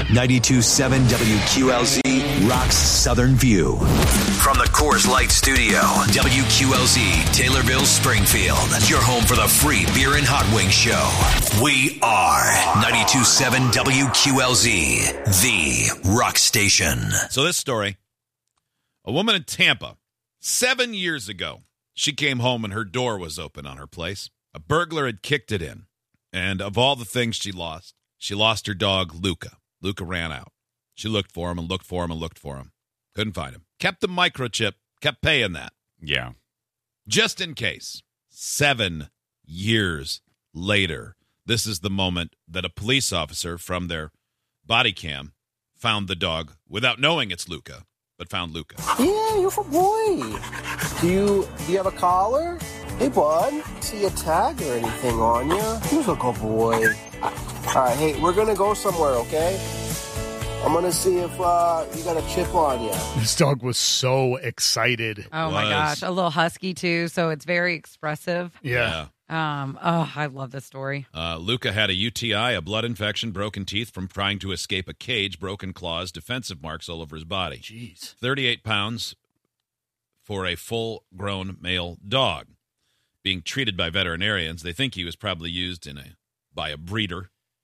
92.7 WQLZ rocks Southern View. From the Coors Light Studio, WQLZ, Taylorville, Springfield. Your home for the free beer and hot wing show. We are 92.7 WQLZ, the rock station. So this story, a woman in Tampa, 7 years ago, she came home and her door was open on her place. A burglar had kicked it in. And of all the things she lost her dog, Luca. Luca ran out. She looked for him and looked for him and looked for him. Couldn't find him. Kept the microchip, kept paying that. Yeah. Just in case. 7 years later, this is the moment that a police officer from their body cam found the dog without knowing it's Luca, but found Luca. Yeah, you're a boy. Do you have a collar? Hey, bud. See a tag or anything on you? You're a good boy. All right, hey, we're going to go somewhere, okay? I'm going to see if you got a chip on you. This dog was so excited. Oh, my gosh. A little husky, too, so it's very expressive. Yeah. I love this story. Luca had a UTI, a blood infection, broken teeth from trying to escape a cage, broken claws, defensive marks all over his body. Jeez. 38 pounds for a full-grown male dog. Being treated by veterinarians, they think he was probably used by a breeder.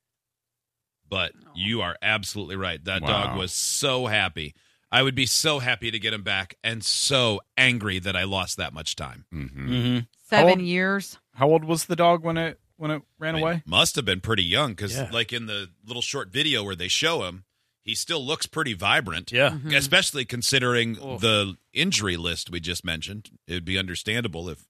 But you are absolutely right. That dog was so happy. I would be so happy to get him back and so angry that I lost that much time. Mm-hmm. Mm-hmm. 7 years. How old was the dog when it ran away? Must have been pretty young because, like in the little short video where they show him, he still looks pretty vibrant. Yeah. Mm-hmm. Especially considering the injury list we just mentioned. It would be understandable if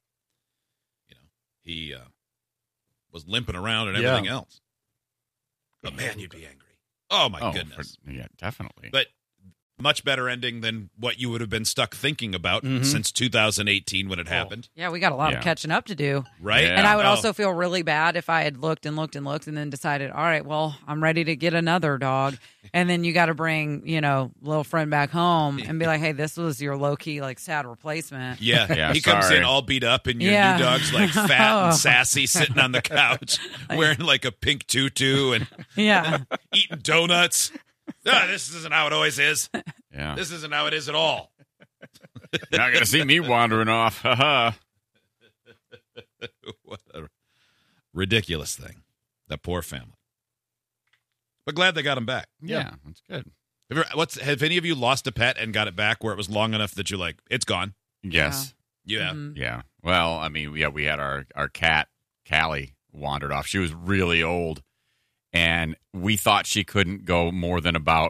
he was limping around and everything else. But man, you'd be angry. Oh my goodness. Yeah, definitely. But much better ending than what you would have been stuck thinking about since 2018 when it happened. Yeah, we got a lot of catching up to do. Right? Yeah. And I would also feel really bad if I had looked and looked and looked and then decided, all right, well, I'm ready to get another dog. And then you got to bring, little friend back home and be like, hey, this was your low-key, sad replacement. Yeah. He comes in all beat up and your new dog's fat and sassy sitting on the couch wearing a pink tutu and eating donuts. This isn't how it always is. Yeah. This isn't how it is at all. You're not going to see me wandering off. Ha What a ridiculous thing. That poor family. But glad they got him back. Yeah, that's good. Have any of you lost a pet and got it back where it was long enough that you're like, it's gone? Yes. You have? Mm-hmm. Yeah. Well, I mean, we had our cat, Callie, wandered off. She was really old. And we thought she couldn't go more than about,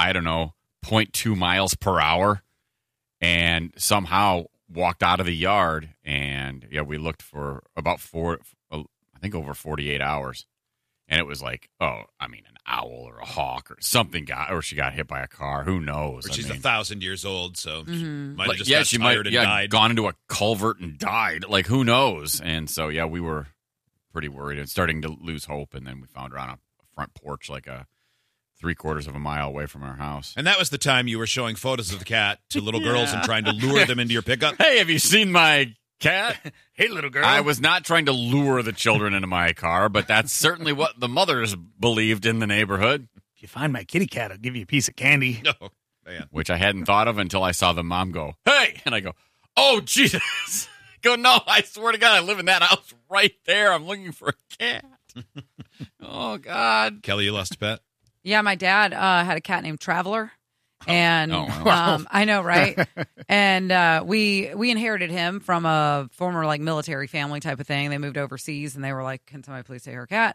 0.2 miles per hour. And somehow walked out of the yard. And, we looked for about over 48 hours. And it was an owl or a hawk or something or she got hit by a car. Who knows? Or she's 1,000 years old, so she might have just she got tired and died. Gone into a culvert and died. Who knows? And so, we were pretty worried and starting to lose hope. And then we found her on a front porch, a 3/4 of a mile away from our house. And that was the time you were showing photos of the cat to little girls and trying to lure them into your pickup. Hey, have you seen my cat? Hey, little girl. I was not trying to lure the children into my car, but that's certainly what the mothers believed in the neighborhood. If you find my kitty cat, I'll give you a piece of candy. No, man. Which I hadn't thought of until I saw the mom go, hey! And I go, oh, Jesus. Go, no, I swear to God, I live in that house right there. I'm looking for a cat. Oh, God. Kelly, you lost a pet? Yeah, my dad had a cat named Traveler. And wow. I know, right? And we inherited him from a former military family type of thing. They moved overseas and they were like, can somebody please take our cat?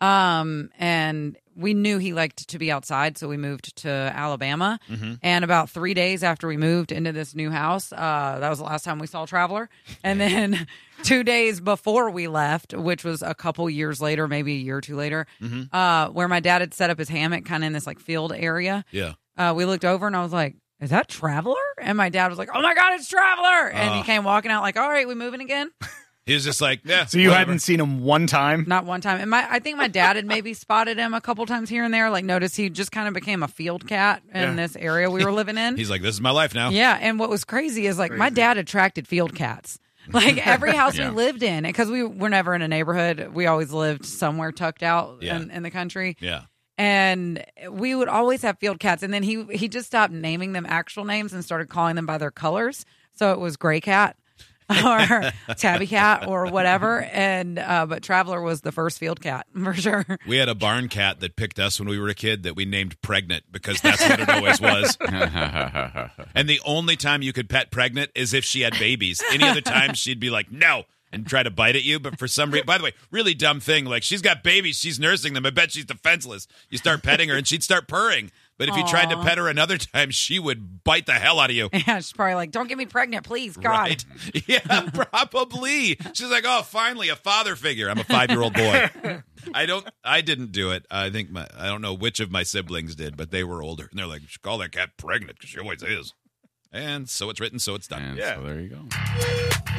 And we knew he liked to be outside, so we moved to Alabama. Mm-hmm. And about 3 days after we moved into this new house, that was the last time we saw Traveler. And then 2 days before we left, which was a couple years later, maybe a year or two later, where my dad had set up his hammock kind of in this field area. Yeah. We looked over and I was like, is that Traveler? And my dad was like, oh my God, it's Traveler. And he came walking out all right, we moving again? He was just like, yeah. So you whatever. hadn't seen him one time? Not one time. And I think my dad had maybe spotted him a couple times here and there. Noticed he just kind of became a field cat in this area we were living in. He's like, this is my life now. Yeah. And what was crazy is my dad attracted field cats. Every house we lived in, because we were never in a neighborhood. We always lived somewhere tucked out in the country. Yeah. And we would always have field cats. And then he just stopped naming them actual names and started calling them by their colors. So it was Gray Cat or Tabby Cat or whatever. And but Traveler was the first field cat for sure. We had a barn cat that picked us when we were a kid that we named Pregnant because that's what it always was. And the only time you could pet Pregnant is if she had babies. Any other time she'd be like, no, and try to bite at you. But for some reason, by the way, really dumb thing. Like, she's got babies, she's nursing them. I bet she's defenseless. You start petting her and she'd start purring. But if you tried to pet her another time, she would bite the hell out of you. Yeah, she's probably like, don't get me pregnant, please, God. Right? Yeah, probably. She's like, oh, finally, a father figure. I'm a 5-year-old boy. I didn't do it. I think I don't know which of my siblings did, but they were older. And they're like, call that cat Pregnant because she always is. And so it's written, so it's done. And so there you go.